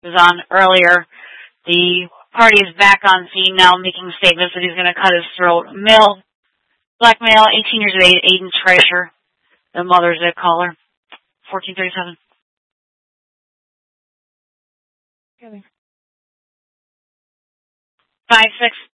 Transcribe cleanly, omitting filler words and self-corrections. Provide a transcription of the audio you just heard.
was on earlier. The party is back on scene now, making statements that he's going to cut his throat. Black male, 18 years of age, Aiden Treasure. The mother's a caller. 1437. Okay. 56.